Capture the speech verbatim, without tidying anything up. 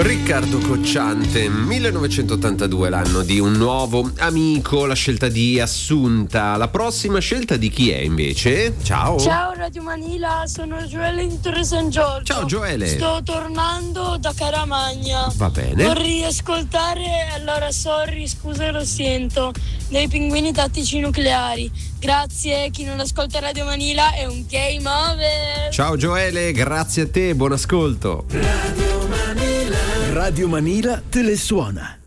Riccardo Cocciante, millenovecentottantadue, l'anno di un nuovo amico, la scelta di Assunta. La prossima scelta di chi è invece? Ciao. Ciao Radio Manila, sono Gioele di Torre San Giorgio. Ciao Gioele. Sto tornando da Caramagna. Va bene. Vorrei ascoltare, allora sorry, scusa, lo sento, dei Pinguini Tattici Nucleari. Grazie, chi non ascolta Radio Manila è un game over. Ciao Gioele, grazie a te, buon ascolto. Radio Manila. Radio Manila te le suona.